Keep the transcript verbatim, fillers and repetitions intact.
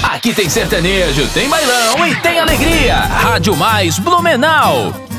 Aqui tem sertanejo, tem bailão e tem alegria. Rádio Mais Blumenau.